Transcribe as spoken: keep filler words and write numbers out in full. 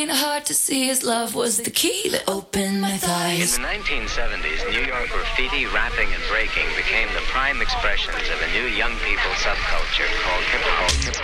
Hard to see his love was the key that opened my thighs. In the nineteen seventies, New York graffiti, rapping, and breaking became the prime expressions of a new young people subculture called hip-hop.